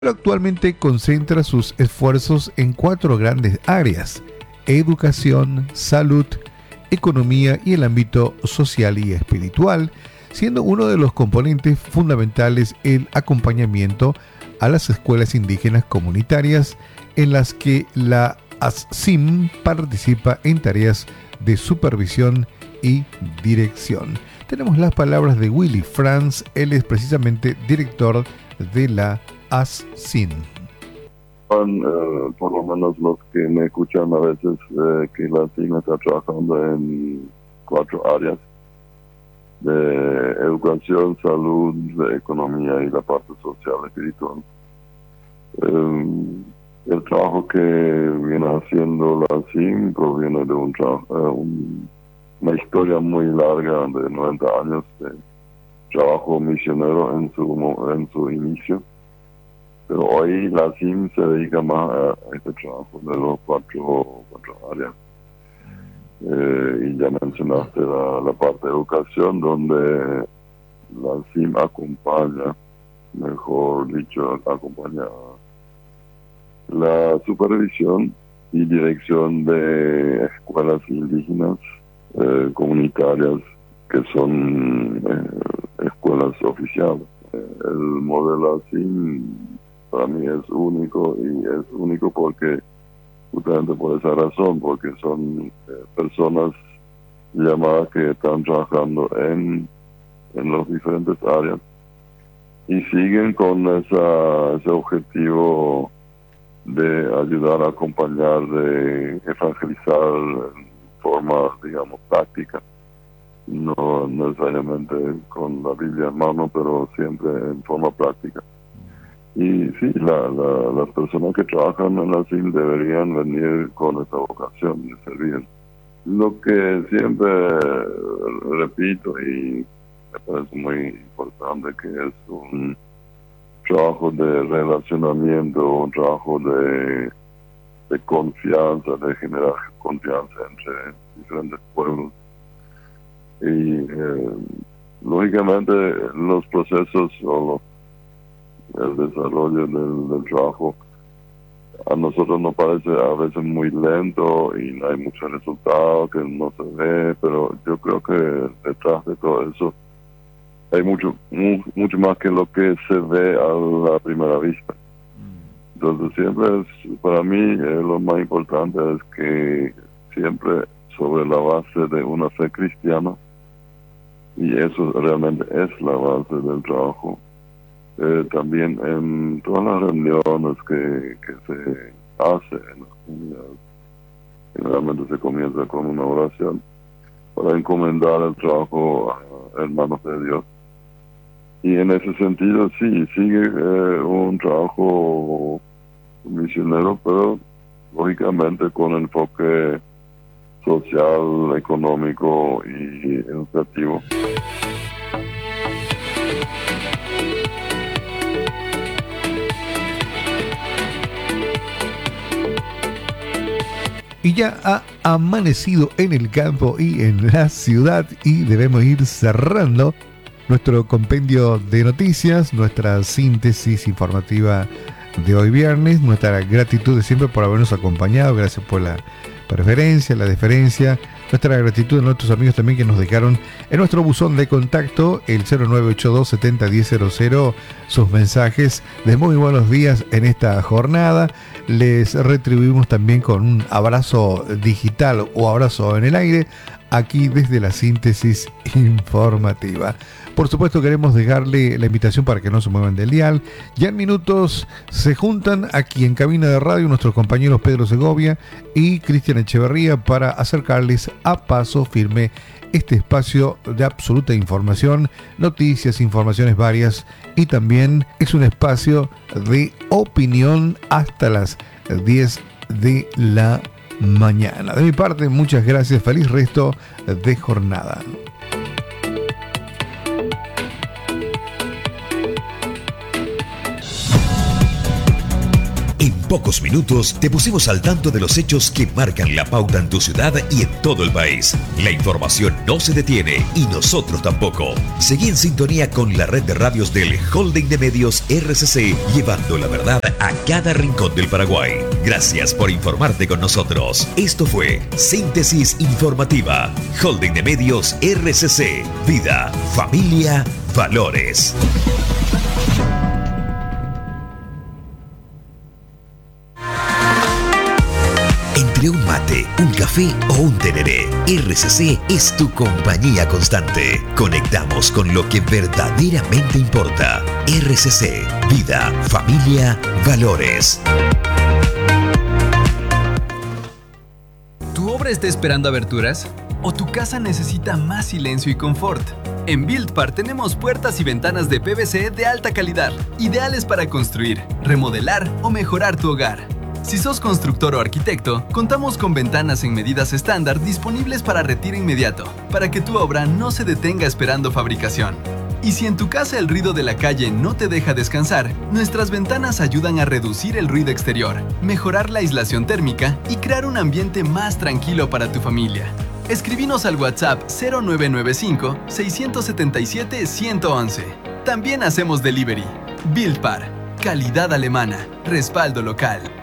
pero actualmente concentra sus esfuerzos en 4 grandes áreas: educación, salud, economía y el ámbito social y espiritual, siendo uno de los componentes fundamentales el acompañamiento a las escuelas indígenas comunitarias en las que la ASSIM participa en tareas de supervisión y dirección. Tenemos las palabras de Willy Franz, él es precisamente director de la ASSIM. Por lo menos los que me escuchan a veces, que la ASSIM está trabajando en 4 áreas: de educación, salud, de economía y la parte social espiritual. El trabajo que viene haciendo la ASSIM proviene de una historia muy larga de 90 años de trabajo misionero en su inicio. Pero hoy la ASSIM se dedica más a este trabajo de los cuatro áreas. Y ya mencionaste la parte de educación, donde la ASSIM acompaña, mejor dicho, acompaña la supervisión y dirección de escuelas indígenas comunitarias que son escuelas oficiales. El modelo ASSIM para mí es único, y es único porque justamente por esa razón, porque son personas llamadas que están trabajando en las diferentes áreas y siguen con ese objetivo de ayudar a acompañar, de evangelizar en forma, digamos, práctica, no necesariamente con la Biblia en mano, pero siempre en forma práctica. Y sí, las personas que trabajan en la ASSIM deberían venir con esa vocación de servir. Lo que siempre repito y me parece muy importante, que es un trabajo de relacionamiento, un trabajo de confianza, de generar confianza entre diferentes pueblos. Y lógicamente los procesos o el desarrollo del trabajo a nosotros nos parece a veces muy lento y no hay mucho resultado, que no se ve, pero yo creo que detrás de todo eso hay mucho más que lo que se ve a la primera vista. Entonces siempre para mí lo más importante es que siempre sobre la base de una fe cristiana, y eso realmente es la base del trabajo. También en todas las reuniones que se hace en las comunidades, generalmente se comienza con una oración para encomendar el trabajo en manos de Dios. Y en ese sentido sí, sigue un trabajo misionero, pero lógicamente con enfoque social, económico y educativo. Y ya ha amanecido en el campo y en la ciudad, y debemos ir cerrando nuestro compendio de noticias, nuestra síntesis informativa de hoy viernes. Nuestra gratitud de siempre por habernos acompañado, gracias por la preferencia, la deferencia. Nuestra gratitud a nuestros amigos también que nos dejaron en nuestro buzón de contacto, el 0982 70 1000, sus mensajes de muy buenos días en esta jornada. Les retribuimos también con un abrazo digital o abrazo en el aire, aquí desde la síntesis informativa. Por supuesto, queremos dejarle la invitación para que no se muevan del dial. Ya en minutos se juntan aquí en cabina de radio nuestros compañeros Pedro Segovia y Cristian Echeverría para acercarles a paso firme este espacio de absoluta información, noticias, informaciones varias, y también es un espacio de opinión hasta las 10 de la mañana. De mi parte, muchas gracias, feliz resto de jornada. En pocos minutos te pusimos al tanto de los hechos que marcan la pauta en tu ciudad y en todo el país. La información no se detiene y nosotros tampoco. Seguí en sintonía con la red de radios del Holding de Medios RCC, llevando la verdad a cada rincón del Paraguay. Gracias por informarte con nosotros. Esto fue Síntesis Informativa. Holding de Medios RCC. Vida, familia, valores. Entre un mate, un café o un tereré, RCC es tu compañía constante. Conectamos con lo que verdaderamente importa. RCC, vida, familia, valores. ¿Tu obra está esperando aberturas? ¿O tu casa necesita más silencio y confort? En BuildPar tenemos puertas y ventanas de PVC de alta calidad, ideales para construir, remodelar o mejorar tu hogar. Si sos constructor o arquitecto, contamos con ventanas en medidas estándar disponibles para retiro inmediato, para que tu obra no se detenga esperando fabricación. Y si en tu casa el ruido de la calle no te deja descansar, nuestras ventanas ayudan a reducir el ruido exterior, mejorar la aislación térmica y crear un ambiente más tranquilo para tu familia. Escribinos al WhatsApp 0995-677-111. También hacemos delivery. BuildPar, calidad alemana, respaldo local.